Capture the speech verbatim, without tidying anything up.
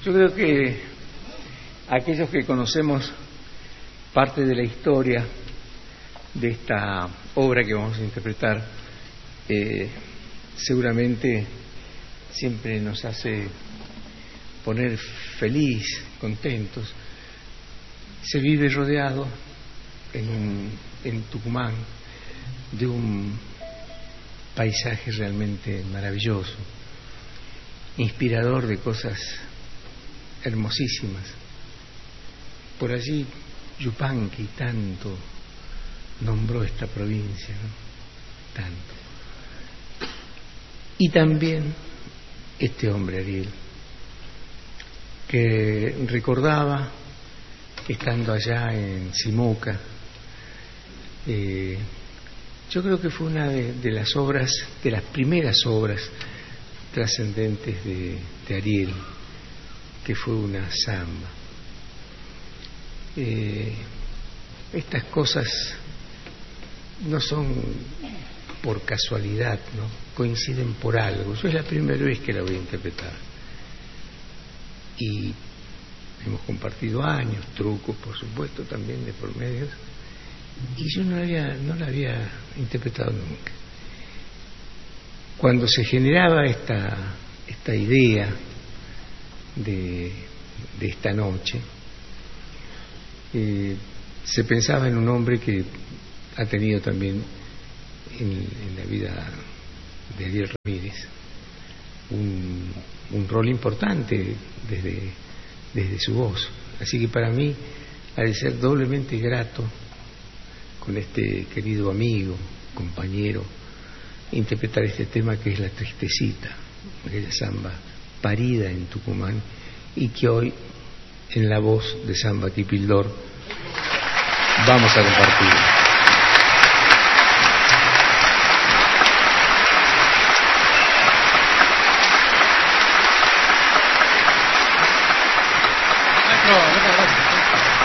Yo creo que aquellos que conocemos parte de la historia de esta obra que vamos a interpretar, eh, seguramente siempre nos hace poner feliz, contentos. Se vive rodeado en, en Tucumán de un paisaje realmente maravilloso, inspirador de cosas hermosísimas. Por allí Yupanqui tanto nombró esta provincia, ¿no? Tanto. Y también este hombre, Ariel, que recordaba que estando allá en Simuca, eh, yo creo que fue una de, de las obras, de las primeras obras trascendentes de, de Ariel, que fue una samba. Eh, estas cosas no son por casualidad, ¿no? Coinciden por algo. Yo es la primera vez que la voy a interpretar. Y hemos compartido años, trucos, por supuesto, también de por medios, y yo no la había, no la había interpretado nunca. Cuando se generaba esta, esta idea de, de esta noche, eh, se pensaba en un hombre que ha tenido también en, en la vida de Ariel Ramírez un, un rol importante desde, desde su voz. Así que para mí ha de ser doblemente grato con este querido amigo, compañero, interpretar este tema que es La Tristecita, aquella samba parida en Tucumán y que hoy en la voz de Samba Kipildor vamos a compartir.